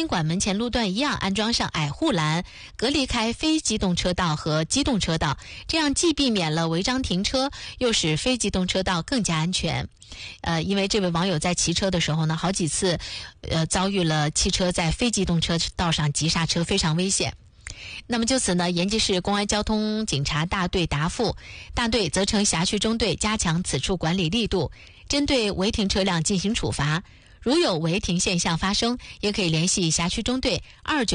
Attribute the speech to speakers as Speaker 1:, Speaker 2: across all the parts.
Speaker 1: 宾馆门前路段一样安装上矮护栏，隔离开非机动车道和机动车道，这样既避免了违章停车，又使非机动车道更加安全。因为这位网友在骑车的时候呢，好几次遭遇了汽车在非机动车道上急刹车，非常危险。那么就此呢，延吉市公安交通警察大队答复，大队责成辖区中队加强此处管理力度，针对违停车辆进行处罚。如有违停现象发生，也可以联系辖区中队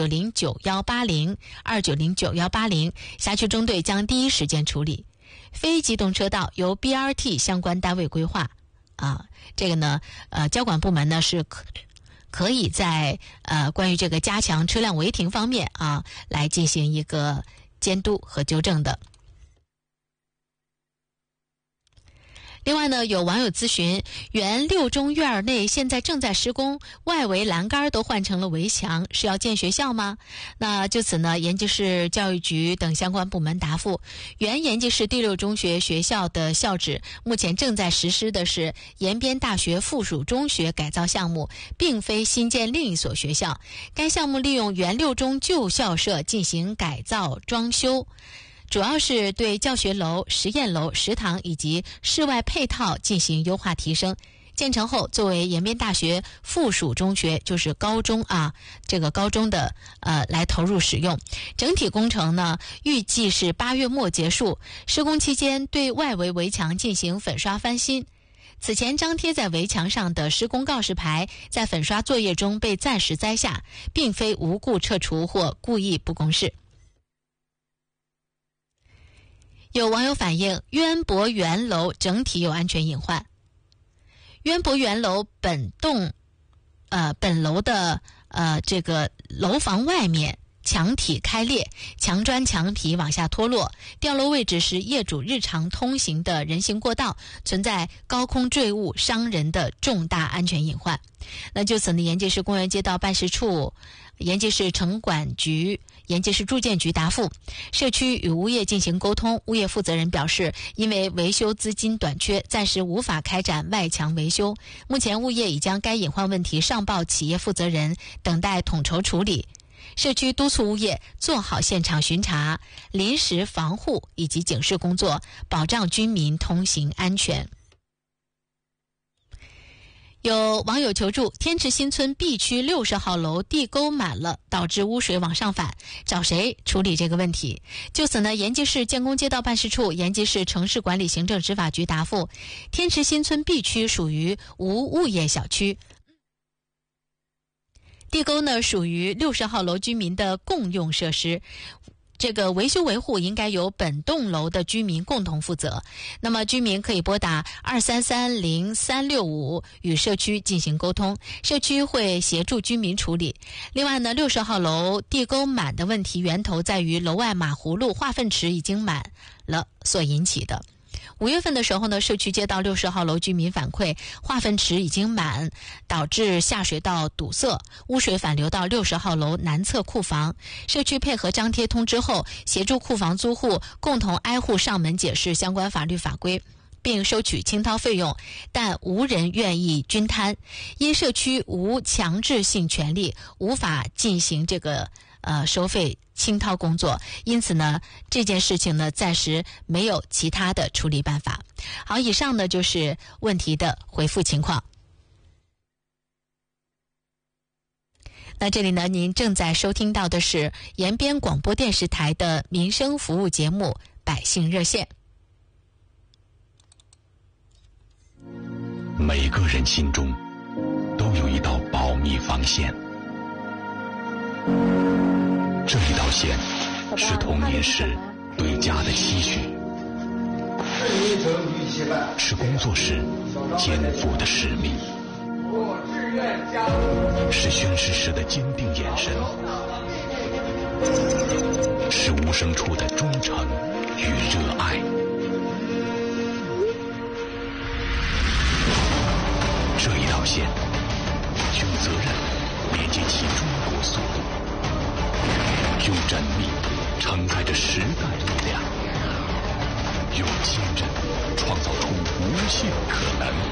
Speaker 1: 2909-180，2909-180，辖区中队将第一时间处理。非机动车道由 BRT 相关单位规划。这个呢，交管部门呢是可以在关于这个加强车辆违停方面来进行一个监督和纠正的。另外呢，有网友咨询，原六中院内现在正在施工，外围栏杆都换成了围墙，是要建学校吗？那就此呢，延吉市教育局等相关部门答复，原延吉市第六中学学校的校址目前正在实施的是延边大学附属中学改造项目，并非新建另一所学校。该项目利用原六中旧校舍进行改造装修，主要是对教学楼、实验楼、食堂以及室外配套进行优化提升。建成后，作为延边大学附属中学，就是高中这个高中的来投入使用。整体工程呢，预计是8月末结束。施工期间，对外围围墙进行粉刷翻新。此前张贴在围墙上的施工告示牌，在粉刷作业中被暂时摘下，并非无故撤除或故意不公示。有网友反映，渊博园楼整体有安全隐患。渊博园楼本楼的这个楼房外面墙体开裂，墙砖墙皮往下脱落，掉落位置是业主日常通行的人行过道，存在高空坠物伤人的重大安全隐患。那就此呢，延吉市公园街道办事处、延吉市城管局、延吉市住建局答复，社区与物业进行沟通，物业负责人表示，因为维修资金短缺，暂时无法开展外墙维修。目前物业已将该隐患问题上报企业负责人，等待统筹处理。社区督促物业做好现场巡查、临时防护以及警示工作，保障居民通行安全。有网友求助，天池新村 B 区60号楼地沟满了，导致污水往上反，找谁处理这个问题？就此呢，延吉市建工街道办事处、延吉市城市管理行政执法局答复，天池新村 B 区属于无物业小区，地沟呢属于60号楼居民的共用设施，这个维修维护应该由本栋楼的居民共同负责。那么居民可以拨打2330-365与社区进行沟通，社区会协助居民处理。另外呢，60号楼地沟满的问题源头在于楼外马葫芦化粪池已经满了所引起的。5月份的时候呢，社区接到60号楼居民反馈，化粪池已经满，导致下水道堵塞，污水反流到60号楼南侧库房。社区配合张贴通知后，协助库房租户共同挨户上门解释相关法律法规，并收取清掏费用，但无人愿意均摊。因社区无强制性权利，无法进行这个收费清掏工作，因此呢，这件事情呢，暂时没有其他的处理办法。好，以上呢就是问题的回复情况。那这里呢，您正在收听到的是延边广播电视台的民生服务节目《百姓热线》。
Speaker 2: 每个人心中都有一道保密防线，这一道线是童年时对家的期许，是工作时肩负的使命，是宣誓时的坚定眼神，是无声处的忠诚与热爱。这一道线用责任连接起中国速度，用缜密承载着时代力量，用坚韧创造出无限可能。